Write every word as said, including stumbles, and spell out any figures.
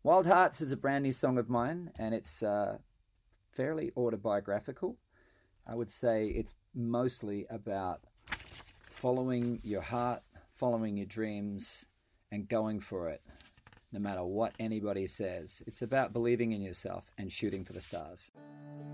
Wild Hearts is a brand new song of mine, and it's uh, fairly autobiographical. I would say it's mostly about following your heart, following your dreams, and going for it, no matter what anybody says. It's about believing in yourself and shooting for the stars.